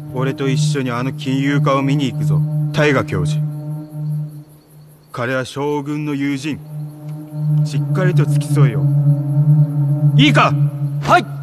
俺と一緒にあの金融家を見に行くぞ、大河教授。彼は将軍の友人。しっかりと付き添えよ。いいか？ はい。